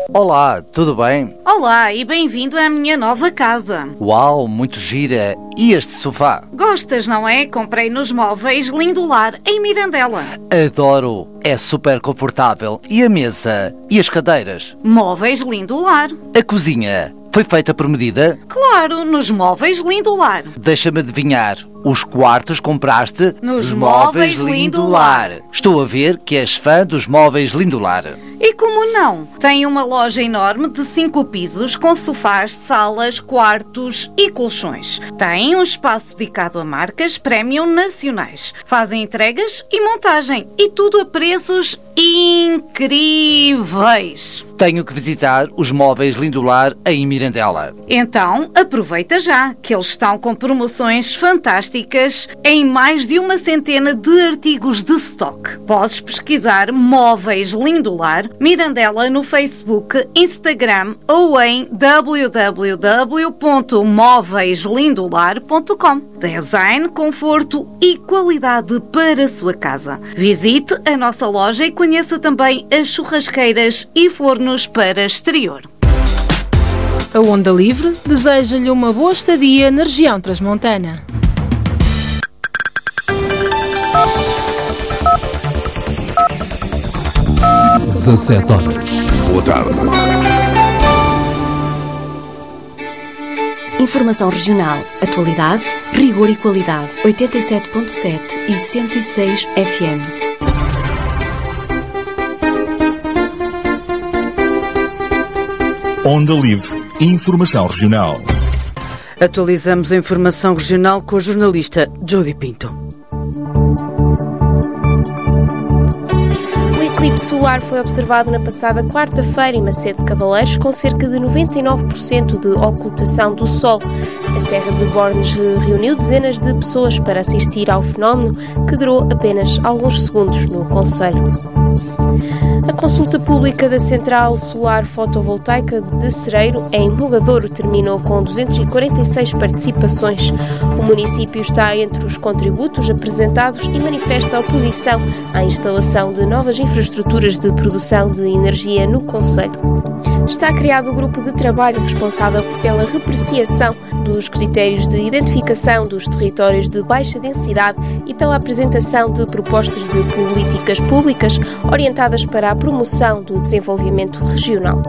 Olá, tudo bem? Olá e bem-vindo à minha nova casa. Uau, muito gira. E este sofá? Gostas, não é? Comprei nos Móveis Lindolar, em Mirandela. Adoro. É super confortável. E a mesa? E as cadeiras? Móveis Lindolar. A cozinha? Foi feita por medida? Claro, nos Móveis Lindolar. Deixa-me adivinhar. Os quartos compraste nos Móveis Lindolar. Estou a ver que és fã dos Móveis Lindolar. E como não? Tem uma loja enorme de 5 pisos com sofás, salas, quartos e colchões. Tem um espaço dedicado a marcas premium nacionais. Fazem entregas e montagem. E tudo a preços incríveis. Tenho que visitar os Móveis Lindolar em Mirandela. Então, aproveita já, que eles estão com promoções fantásticas em mais de uma centena de artigos de stock. Podes pesquisar Móveis Lindolar, Mirandela no Facebook, Instagram ou em www.móveislindolar.com. Design, conforto e qualidade para a sua casa. Visite a nossa loja e conheça também as churrasqueiras e fornos para exterior. A Onda Livre deseja-lhe uma boa estadia na região transmontana. horas. Boa tarde. Informação regional, atualidade, rigor e qualidade. 87.7 e 106 FM. Onda Livre. Informação regional. Atualizamos a informação regional com a jornalista Jody Pinto. O eclipse solar foi observado na passada quarta-feira em Macedo de Cavaleiros, com cerca de 99% de ocultação do Sol. A Serra de Bornes reuniu dezenas de pessoas para assistir ao fenómeno, que durou apenas alguns segundos no concelho. A consulta pública da Central Solar Fotovoltaica de Cereiro, em Mugadouro, terminou com 246 participações. O município está entre os contributos apresentados e manifesta oposição à instalação de novas infraestruturas de produção de energia no concelho. Está criado o grupo de trabalho responsável pela repreciação dos critérios de identificação dos territórios de baixa densidade e pela apresentação de propostas de políticas públicas orientadas para a promoção do desenvolvimento regional.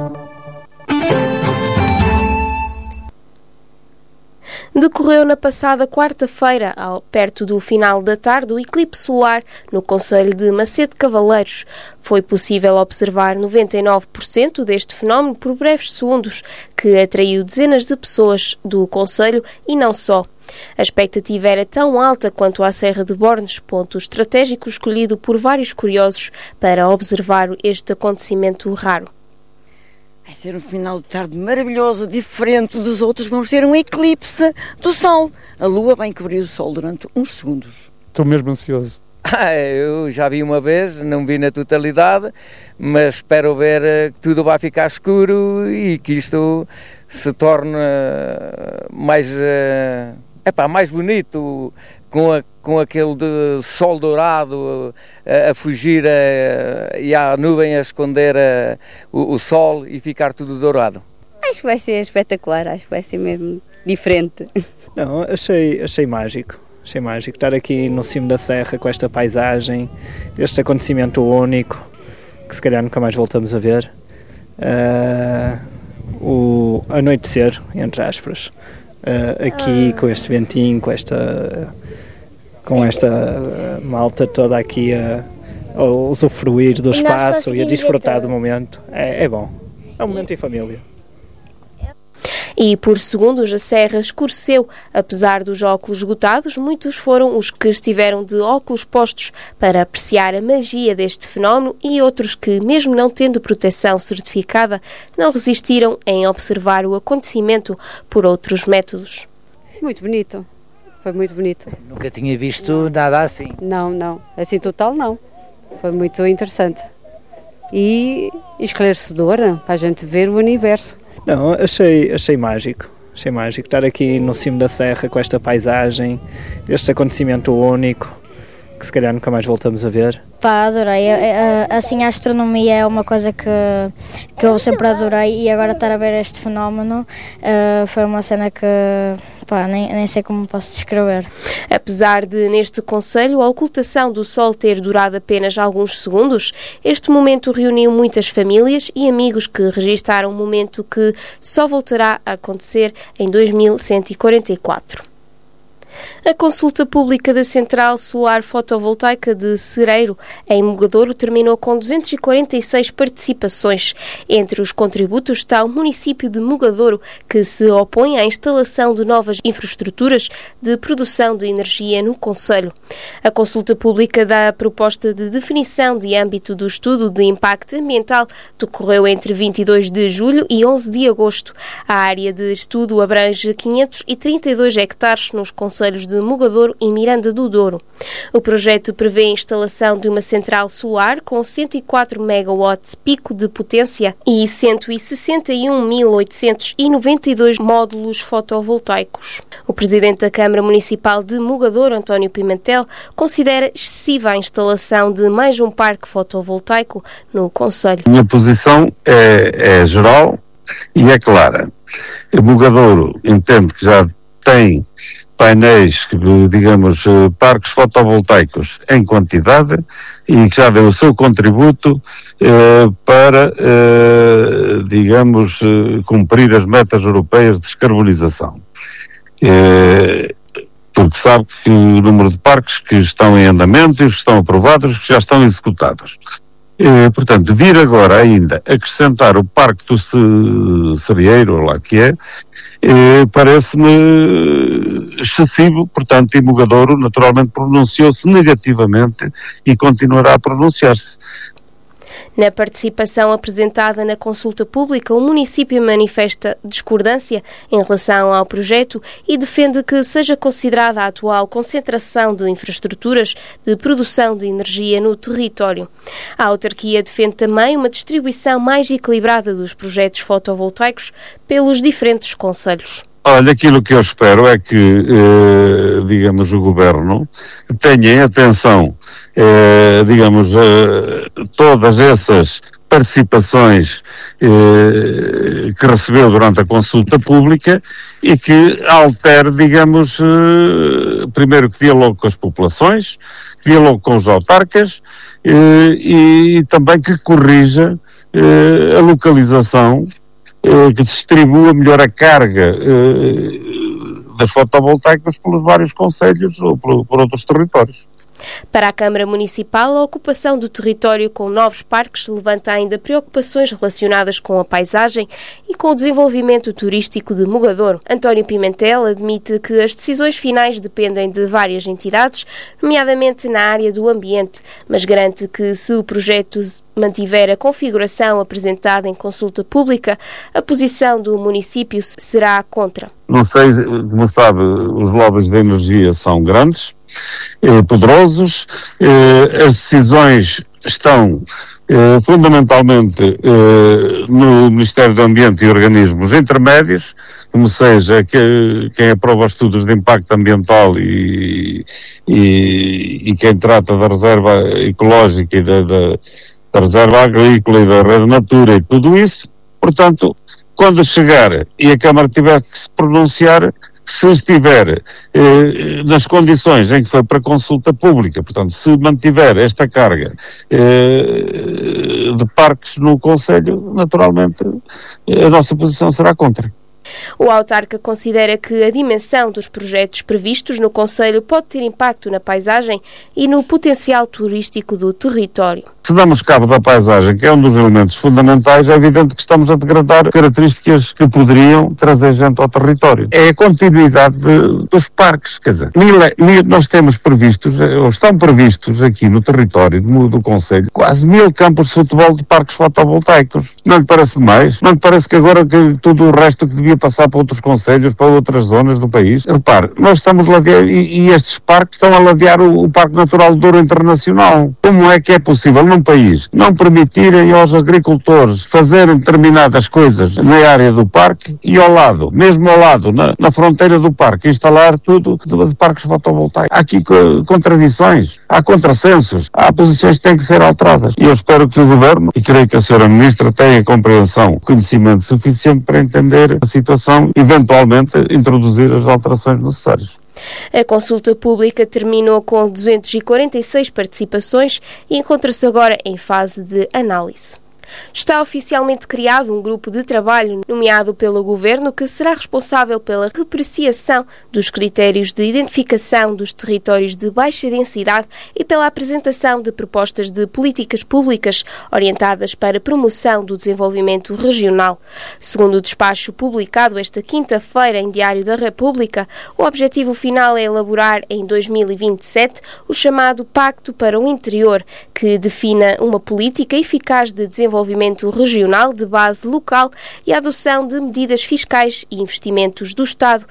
Decorreu na passada quarta-feira, perto do final da tarde, o eclipse solar no concelho de Macedo de Cavaleiros. Foi possível observar 99% deste fenómeno por breves segundos, que atraiu dezenas de pessoas do concelho e não só. A expectativa era tão alta quanto a Serra de Bornes, ponto estratégico escolhido por vários curiosos para observar este acontecimento raro. Vai ser um final de tarde maravilhoso, diferente dos outros. Vamos ter um eclipse do Sol. A Lua vai encobrir o Sol durante uns segundos. Estou mesmo ansioso. Eu já vi uma vez, não vi na totalidade, mas espero ver que tudo vai ficar escuro e que isto se torne mais bonito, com aquele de sol dourado a fugir e a nuvem a esconder o sol e ficar tudo dourado. Acho que vai ser espetacular, acho que vai ser mesmo diferente. Não, achei mágico. Achei mágico estar aqui no cimo da serra com esta paisagem, este acontecimento único, que se calhar nunca mais voltamos a ver. O anoitecer, entre aspas, aqui com este ventinho, com esta malta toda aqui a usufruir do espaço e a desfrutar do momento. É bom, é um momento em família. E por segundos a serra escureceu. Apesar dos óculos esgotados, muitos foram os que estiveram de óculos postos para apreciar a magia deste fenómeno e outros que, mesmo não tendo proteção certificada, não resistiram em observar o acontecimento por outros métodos. Muito bonito, foi muito bonito. Nunca tinha visto nada assim. Não, assim total não. Foi muito interessante e esclarecedora para a gente ver o universo. Não, achei mágico. Achei mágico estar aqui no cimo da serra com esta paisagem, este acontecimento único, que se calhar nunca mais voltamos a ver. Pá, adorei. Assim, a astronomia é uma coisa que eu sempre adorei, e agora estar a ver este fenómeno foi uma cena que, pá, nem sei como posso descrever. Apesar de, neste concelho, a ocultação do Sol ter durado apenas alguns segundos, este momento reuniu muitas famílias e amigos que registaram um momento que só voltará a acontecer em 2144. A consulta pública da Central Solar Fotovoltaica de Cereiro, em Mugadouro, terminou com 246 participações. Entre os contributos está o município de Mugadouro, que se opõe à instalação de novas infraestruturas de produção de energia no concelho. A consulta pública da proposta de definição de âmbito do estudo de impacto ambiental decorreu entre 22 de julho e 11 de agosto. A área de estudo abrange 532 hectares nos concelhos de Mugadouro e Miranda do Douro. O projeto prevê a instalação de uma central solar com 104 MW pico de potência e 161.892 módulos fotovoltaicos. O presidente da Câmara Municipal de Mugadouro, António Pimentel, considera excessiva a instalação de mais um parque fotovoltaico no concelho. A minha posição é geral e é clara. O Mugadouro entende que já tem painéis, digamos, parques fotovoltaicos em quantidade e que já deu o seu contributo para, digamos, cumprir as metas europeias de descarbonização. Porque sabe que o número de parques que estão em andamento e os que estão aprovados, que já estão executados. Portanto, vir agora ainda acrescentar o Parque do Cereiro, lá que é, parece-me excessivo. Portanto, e Mugadouro naturalmente pronunciou-se negativamente e continuará a pronunciar-se. Na participação apresentada na consulta pública, o município manifesta discordância em relação ao projeto e defende que seja considerada a atual concentração de infraestruturas de produção de energia no território. A autarquia defende também uma distribuição mais equilibrada dos projetos fotovoltaicos pelos diferentes concelhos. Olha, aquilo que eu espero é que, digamos, o Governo tenha em atenção, digamos, todas essas participações que recebeu durante a consulta pública e que altere, digamos, primeiro que dialogue com as populações, que dialogue com os autarcas e também que corrija a localização, que distribua melhor a carga das fotovoltaicas pelos vários concelhos ou por outros territórios. Para a Câmara Municipal, a ocupação do território com novos parques levanta ainda preocupações relacionadas com a paisagem e com o desenvolvimento turístico de Mugadouro. António Pimentel admite que as decisões finais dependem de várias entidades, nomeadamente na área do ambiente, mas garante que se o projeto mantiver a configuração apresentada em consulta pública, a posição do município será contra. Não sei, como sabe, os lobbies de energia são grandes, poderosos, as decisões estão fundamentalmente no Ministério do Ambiente e organismos intermédios, como seja quem aprova os estudos de impacto ambiental e quem trata da reserva ecológica e da reserva agrícola e da rede Natura e tudo isso. Portanto, quando chegar e a Câmara tiver que se pronunciar, se estiver nas condições em que foi para consulta pública, portanto, se mantiver esta carga de parques no concelho, naturalmente a nossa posição será contra. O autarca considera que a dimensão dos projetos previstos no concelho pode ter impacto na paisagem e no potencial turístico do território. Se damos cabo da paisagem, que é um dos elementos fundamentais, é evidente que estamos a degradar características que poderiam trazer gente ao território. É a continuidade dos parques, quer dizer, nós temos previstos, ou estão previstos aqui no território do concelho, quase 1000 campos de futebol de parques fotovoltaicos. Não lhe parece demais? Não lhe parece que agora que tudo o resto que devia passar para outros concelhos, para outras zonas do país. Repare, nós estamos a ladear, e estes parques estão a ladear o Parque Natural do Douro Internacional. Como é que é possível num país não permitirem aos agricultores fazerem determinadas coisas na área do parque e ao lado, mesmo ao lado, na fronteira do parque, instalar tudo de parques fotovoltaicos? Há aqui contradições, há contrassensos, há posições que têm que ser alteradas. E eu espero que o Governo, e creio que a Sra. Ministra tenha compreensão, conhecimento suficiente para entender a situação e eventualmente introduzir as alterações necessárias. A consulta pública terminou com 246 participações e encontra-se agora em fase de análise. Está oficialmente criado um grupo de trabalho nomeado pelo Governo que será responsável pela repreciação dos critérios de identificação dos territórios de baixa densidade e pela apresentação de propostas de políticas públicas orientadas para a promoção do desenvolvimento regional. Segundo o despacho publicado esta quinta-feira em Diário da República, o objetivo final é elaborar em 2027 o chamado Pacto para o Interior, que defina uma política eficaz de desenvolvimento regional de base local e a adoção de medidas fiscais e investimentos do Estado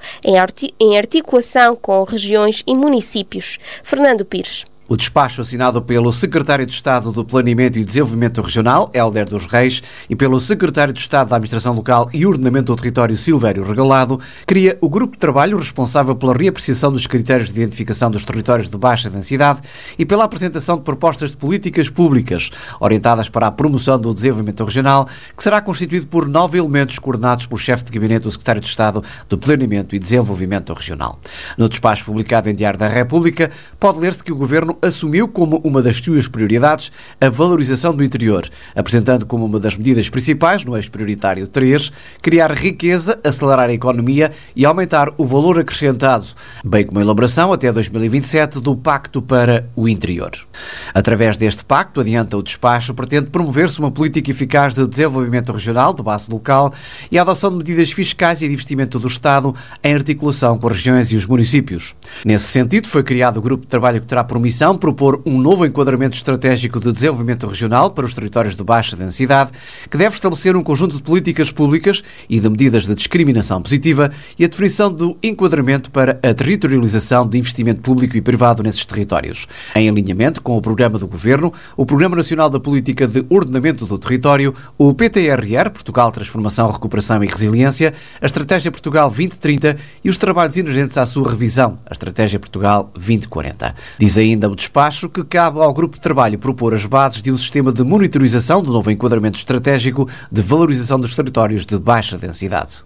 em articulação com regiões e municípios. Fernando Pires. O despacho assinado pelo Secretário de Estado do Planeamento e Desenvolvimento Regional, Hélder dos Reis, e pelo Secretário de Estado da Administração Local e Ordenamento do Território, Silvério Regalado, cria o grupo de trabalho responsável pela reapreciação dos critérios de identificação dos territórios de baixa densidade e pela apresentação de propostas de políticas públicas orientadas para a promoção do desenvolvimento regional, que será constituído por 9 elementos coordenados pelo chefe de gabinete do Secretário de Estado do Planeamento e Desenvolvimento Regional. No despacho publicado em Diário da República, pode ler-se que o Governo assumiu como uma das suas prioridades a valorização do interior, apresentando como uma das medidas principais, no eixo prioritário 3, criar riqueza, acelerar a economia e aumentar o valor acrescentado, bem como a elaboração até 2027 do Pacto para o Interior. Através deste pacto, adianta o despacho, pretende promover-se uma política eficaz de desenvolvimento regional de base local e a adoção de medidas fiscais e de investimento do Estado em articulação com as regiões e os municípios. Nesse sentido, foi criado o grupo de trabalho que terá por missão propor um novo enquadramento estratégico de desenvolvimento regional para os territórios de baixa densidade, que deve estabelecer um conjunto de políticas públicas e de medidas de discriminação positiva e a definição do enquadramento para a territorialização de investimento público e privado nesses territórios, em alinhamento com o Programa do Governo, o Programa Nacional da Política de Ordenamento do Território, o PTRR, Portugal Transformação, Recuperação e Resiliência, a Estratégia Portugal 2030 e os trabalhos inerentes à sua revisão, a Estratégia Portugal 2040. Diz ainda o despacho que cabe ao grupo de trabalho propor as bases de um sistema de monitorização do novo enquadramento estratégico de valorização dos territórios de baixa densidade.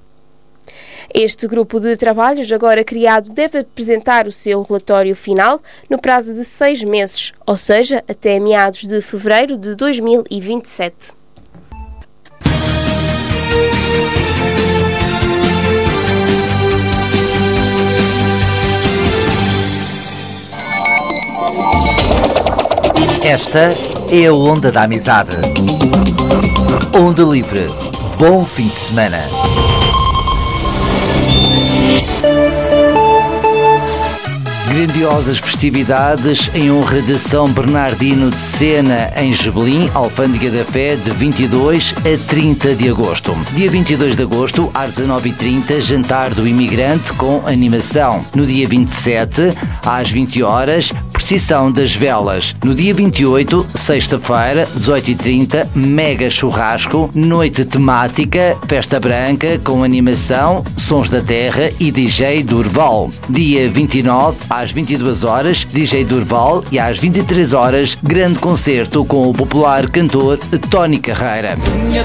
Este grupo de trabalhos, agora criado, deve apresentar o seu relatório final no prazo de 6 meses, ou seja, até meados de fevereiro de 2027. Esta é a Onda da Amizade. Onda Livre. Bom fim de semana. Grandiosas festividades em honra de São Bernardino de Sena, em Gebelim, Alfândega da Fé, de 22 a 30 de agosto. Dia 22 de agosto, às 19h30, jantar do imigrante com animação. No dia 27, às 20 horas, procissão das velas. No dia 28, sexta-feira, 18h30, mega churrasco, noite temática, festa branca com animação, sons da terra e DJ Durval. Dia 29, às 22 horas, DJ Durval, e às 23 horas, grande concerto com o popular cantor Tony Carreira.